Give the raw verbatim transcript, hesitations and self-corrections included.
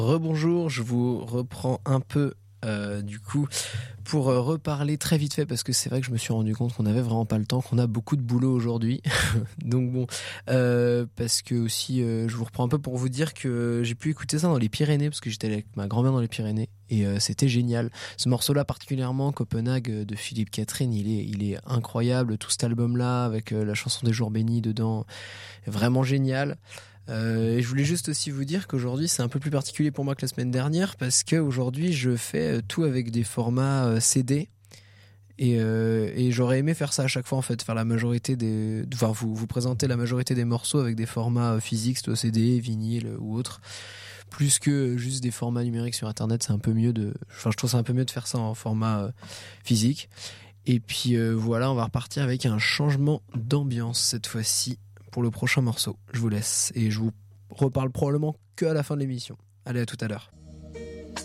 Rebonjour, je vous reprends un peu euh, du coup pour euh, reparler très vite fait parce que c'est vrai que je me suis rendu compte qu'on avait vraiment pas le temps, qu'on a beaucoup de boulot aujourd'hui. Donc bon, euh, parce que aussi euh, je vous reprends un peu pour vous dire que j'ai pu écouter ça dans les Pyrénées parce que j'étais avec ma grand-mère dans les Pyrénées et euh, c'était génial. Ce morceau-là particulièrement, Copenhague de Philippe Catherine, il est, il est incroyable. Tout cet album-là avec euh, la chanson des jours bénis dedans, est vraiment génial. Euh, et je voulais juste aussi vous dire qu'aujourd'hui c'est un peu plus particulier pour moi que la semaine dernière parce qu'aujourd'hui je fais tout avec des formats C D et, euh, et j'aurais aimé faire ça à chaque fois en fait, faire la majorité des, enfin vous vous présenter la majorité des morceaux avec des formats physiques, soit C D, vinyle ou autre, plus que juste des formats numériques sur internet. C'est un peu mieux de, enfin je trouve ça un peu mieux de faire ça en format euh, physique. Et puis euh, voilà, on va repartir avec un changement d'ambiance cette fois-ci pour le prochain morceau. Je vous laisse et je vous reparle probablement que à la fin de l'émission. Allez, à tout à l'heure.